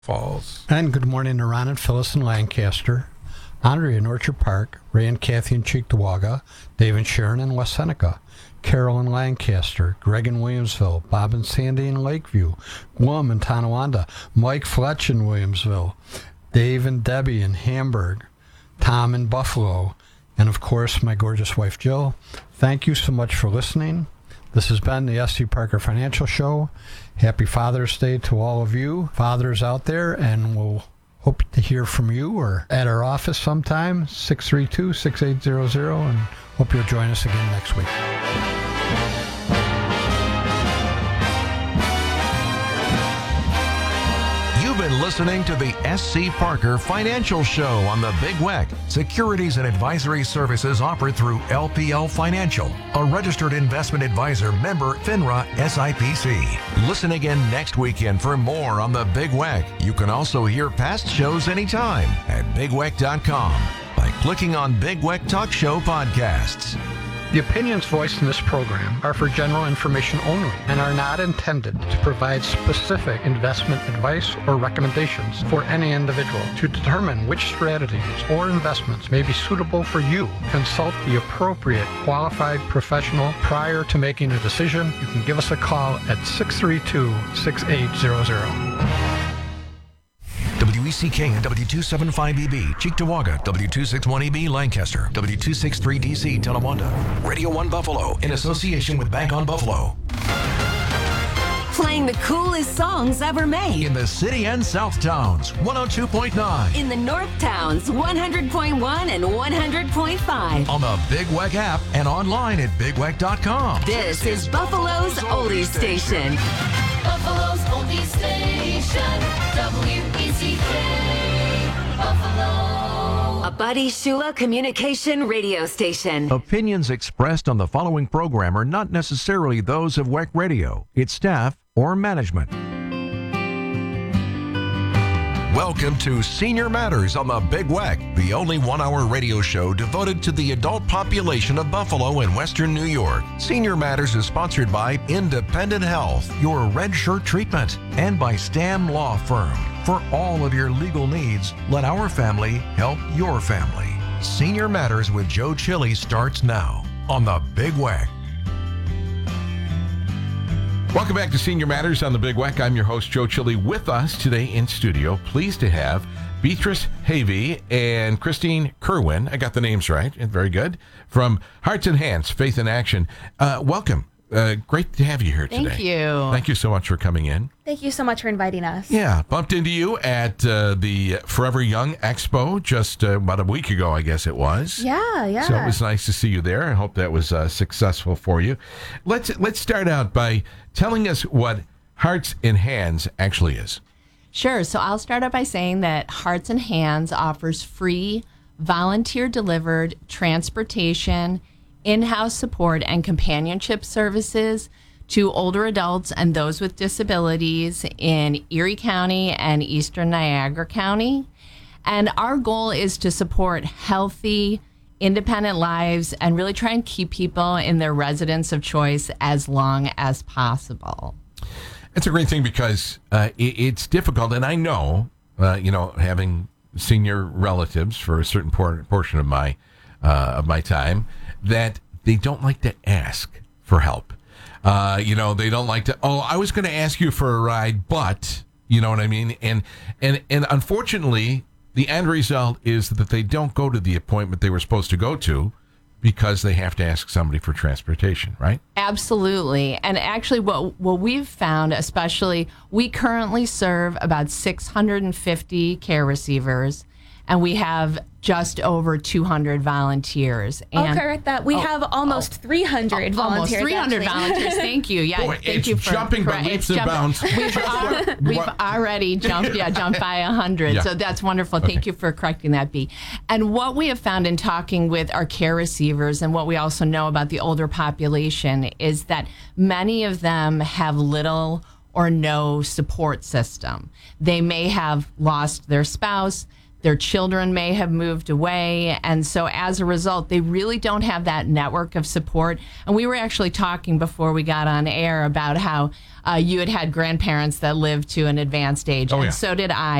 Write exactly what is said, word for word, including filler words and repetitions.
Falls. And good morning to Ron and Phyllis in Lancaster, Andrea in Orchard Park, Ray and Kathy in Cheektowaga, Dave and Sharon in West Seneca, Carol in Lancaster, Greg in Williamsville, Bob and Sandy in Lakeview, Guam in Tonawanda, Mike Fletch in Williamsville, Dave and Debbie in Hamburg, Tom in Buffalo, and of course my gorgeous wife Jill. Thank you so much for listening. This has been the S C Parker Financial Show. Happy Father's Day to all of you fathers out there, and we'll hope to hear from you or at our office sometime, six three two, six eight zero zero, and hope you'll join us again next week. You've been listening to the S C Parker Financial Show on the Big W E C. Securities and advisory services offered through L P L Financial, a registered investment advisor, member FINRA S I P C. Listen again next weekend for more on the Big W E C. You can also hear past shows anytime at big w e c dot com by clicking on Big W E C Talk Show Podcasts. The opinions voiced in this program are for general information only and are not intended to provide specific investment advice or recommendations for any individual. To determine which strategies or investments may be suitable for you, consult the appropriate qualified professional prior to making a decision. You can give us a call at six three two, six eight zero zero. W E C K and W two seventy-five E B, Cheektowaga, W two sixty-one E B, Lancaster, W two sixty-three D C, Tonawanda, Radio one Buffalo, in association with Bank on Buffalo. Playing the coolest songs ever made. In the city and South Towns, one oh two point nine. In the North Towns, one hundred point one and one hundred point five. On the Big W E C app and online at big w e c dot com. This is Buffalo's Oldie Station. Buffalo's Oldie Station, W E C K, Buffalo. A Buddy Shula Communication radio station. Opinions expressed on the following program are not necessarily those of W E C Radio, its staff, or management. Welcome to Senior Matters on the Big W E C, the only one-hour radio show devoted to the adult population of Buffalo and Western New York. Senior Matters is sponsored by Independent Health, your red shirt treatment, and by Stam Law Firm. For all of your legal needs, let our family help your family. Senior Matters with Joe Chili starts now on the Big W E C. Welcome back to Senior Matters on the Big W E C. I'm your host, Joe Chili. With us today in studio, pleased to have Beatrice Havey and Christine Kerwin. I got the names right, and very good. From Hearts and Hands, Faith in Action. Uh, welcome. Uh, great to have you here today. Thank you. Thank you so much for coming in. Thank you so much for inviting us. Yeah, bumped into you at uh, the Forever Young Expo just uh, about a week ago, I guess it was. Yeah, yeah. So it was nice to see you there. I hope that was uh, successful for you. Let's let's start out by telling us what Hearts and Hands actually is. Sure. So I'll start out by saying that Hearts and Hands offers free, volunteer-delivered transportation, in-house support, and companionship services to older adults and those with disabilities in Erie County and Eastern Niagara County. And our goal is to support healthy, independent lives and really try and keep people in their residence of choice as long as possible. It's a great thing because uh, it, it's difficult, and I know, uh, you know, having senior relatives for a certain por- portion of my uh, of my time, that they don't like to ask for help. Uh, you know, they don't like to, oh, I was going to ask you for a ride, but, you know what I mean? And and and unfortunately, the end result is that they don't go to the appointment they were supposed to go to because they have to ask somebody for transportation, right? Absolutely. And actually what what we've found, especially, we currently serve about six hundred fifty care receivers, and we have just over two hundred volunteers. I'll And, correct that. We oh, have almost oh, three hundred oh, almost volunteers. three hundred actually. volunteers. Thank you. Yeah, Boy, thank it's you for jumping by correct- leaps it's and bounds. We've, al- we've What? already jumped, yeah, jumped by one hundred. Yeah. So that's wonderful. Thank Okay. you for correcting that, B. And what we have found in talking with our care receivers and what we also know about the older population is that many of them have little or no support system. They may have lost their spouse. Their children may have moved away. And so as a result, they really don't have that network of support. And we were actually talking before we got on air about how uh, you had had grandparents that lived to an advanced age. Oh, and yeah. so did I.